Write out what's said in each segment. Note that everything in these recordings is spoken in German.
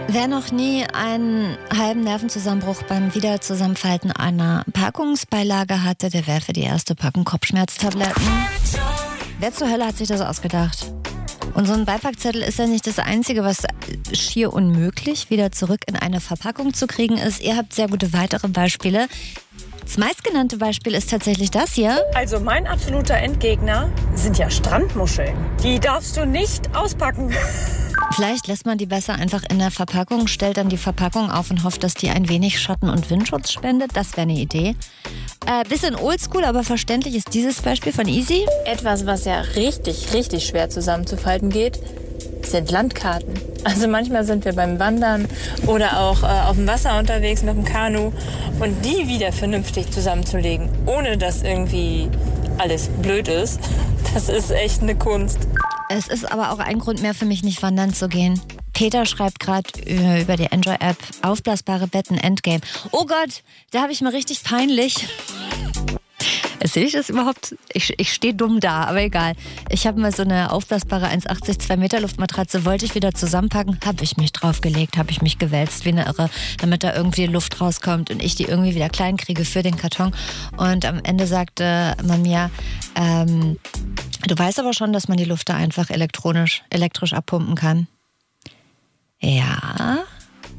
Wer noch nie einen halben Nervenzusammenbruch beim Wiederzusammenfalten einer Packungsbeilage hatte, der werfe die erste Packung Kopfschmerztabletten. Wer zur Hölle hat sich das ausgedacht? Und so ein Beipackzettel ist ja nicht das Einzige, was schier unmöglich wieder zurück in eine Verpackung zu kriegen ist. Ihr habt sehr gute weitere Beispiele. Das meistgenannte Beispiel ist tatsächlich das hier. Also mein absoluter Endgegner sind ja Strandmuscheln. Die darfst du nicht auspacken. Vielleicht lässt man die besser einfach in der Verpackung, stellt dann die Verpackung auf und hofft, dass die ein wenig Schatten- und Windschutz spendet. Das wäre eine Idee. Bisschen oldschool, aber verständlich ist dieses Beispiel von Easy. Etwas, was ja richtig, richtig schwer zusammenzufalten geht, sind Landkarten. Also manchmal sind wir beim Wandern oder auch auf dem Wasser unterwegs mit dem Kanu und die wieder vernünftig zusammenzulegen, ohne dass irgendwie alles blöd ist, das ist echt eine Kunst. Es ist aber auch ein Grund mehr für mich, nicht wandern zu gehen. Peter schreibt gerade über die Enjoy-App, aufblasbare Betten, Endgame. Oh Gott, da habe ich mal richtig peinlich. Erzähle ich das überhaupt? Ich stehe dumm da, aber egal. Ich habe mal so eine aufblasbare 1,80, 2 Meter Luftmatratze, wollte ich wieder zusammenpacken, habe ich mich draufgelegt, habe ich mich gewälzt wie eine Irre, damit da irgendwie Luft rauskommt und ich die irgendwie wieder klein kriege für den Karton. Und am Ende sagte man mir, du weißt aber schon, dass man die Luft da einfach elektrisch abpumpen kann. Ja.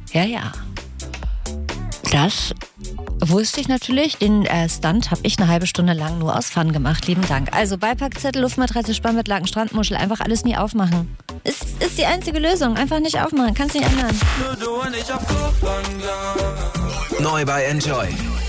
Das wusste ich natürlich. Den Stunt habe ich eine halbe Stunde lang nur aus Fun gemacht. Lieben Dank. Also Beipackzettel, Luftmatratze, Spannbettlaken, Strandmuschel, einfach alles nie aufmachen. Ist die einzige Lösung. Einfach nicht aufmachen. Kannst nicht ändern. Neu bei Enjoy.